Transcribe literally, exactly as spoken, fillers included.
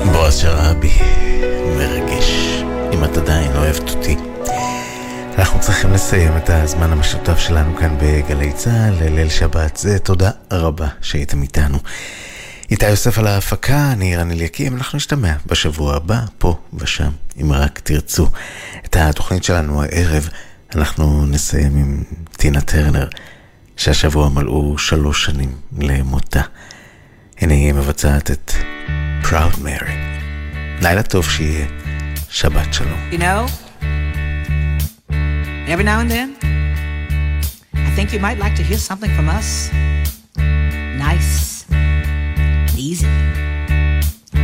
בועז שרעבי, מרגש. אם את עדיין אוהבת אותי. אנחנו צריכים לסיים את הזמן המשותף שלנו כאן בגלי צהל לליל שבת. זה תודה רבה שהייתם איתנו. איתי יוסף על ההפקה, אני רן אליקים. אנחנו נשתמע בשבוע הבא, פה ושם, אם רק תרצו. את התוכנית שלנו הערב אנחנו נסיים עם טינה טרנר, שהשבוע מלאו שלוש שנים למותה. הנה היא מבצעת את Proud Mary. לילה טוב, שיהיה שבת שלום. You know, every now and then I think you might like to hear something from us. Nice, easy.